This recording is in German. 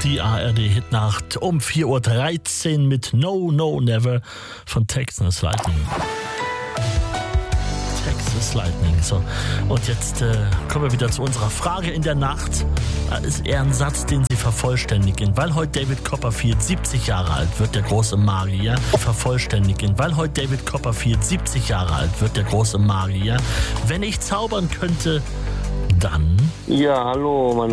Die ARD-Hitnacht um 4.13 Uhr mit No, No, Never von Texas Lightning. Texas Lightning. So. Und jetzt kommen wir wieder zu unserer Frage in der Nacht. Das ist eher ein Satz, den Sie vervollständigen. Weil heute David Copperfield 70 Jahre alt wird, der große Magier. Vervollständigen. Weil heute David Copperfield 70 Jahre alt wird, der große Magier. Wenn ich zaubern könnte, dann... Ja, hallo, mein